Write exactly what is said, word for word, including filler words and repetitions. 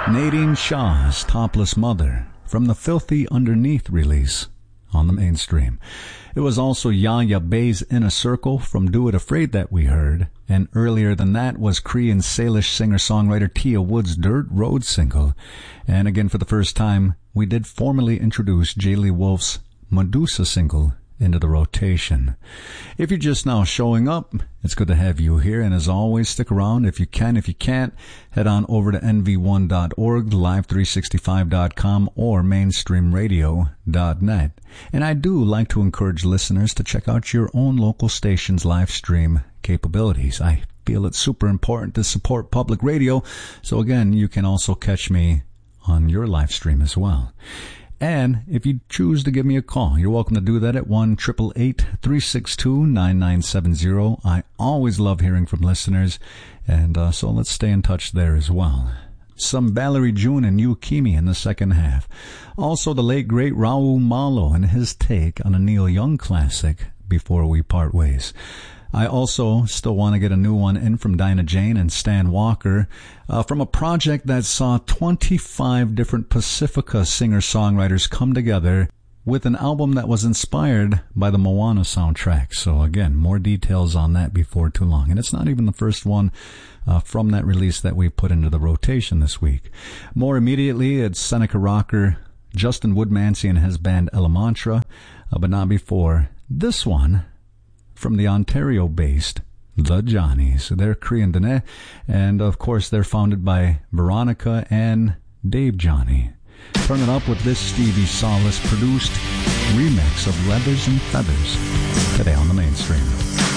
Nadine Shaw's Topless Mother from the Filthy Underneath release on the Mainstream. It was also Yaya Bay's Inner Circle from Do It Afraid that we heard, and earlier than that was Cree and Salish singer-songwriter Tia Wood's Dirt Road single. And again, for the first time, we did formally introduce J-Lee Wolf's Medusa single into the rotation. If you're just now showing up, it's good to have you here, and as always, stick around if you can. If you can't, head on over to N V one dot org, live three sixty-five dot com, or mainstream radio dot net. And I do like to encourage listeners to check out your own local station's live stream capabilities. I feel it's super important to support public radio, so again, you can also catch me on your live stream as well. And if you choose to give me a call, you're welcome to do that at one eight eight eight, three six two, nine nine seven zero. I always love hearing from listeners, and uh, so let's stay in touch there as well. Some Valerie June and Yukimi in the second half. Also the late, great Raul Malo and his take on a Neil Young classic, Before We Part Ways. I also still want to get a new one in from Dinah Jane and Stan Walker uh, from a project that saw twenty-five different Pacifica singer-songwriters come together with an album that was inspired by the Moana soundtrack. So again, more details on that before too long. And it's not even the first one uh, from that release that we put into the rotation this week. More immediately, it's Seneca rocker Justin Woodmansey and his band Elemantra, uh, but not before this one from the Ontario-based The Johnnies. They're Cree and Dene, and of course they're founded by Veronica and Dave Johnny. Turn it up with this Stevie Salas produced remix of Leathers and Feathers today on the Mainstream.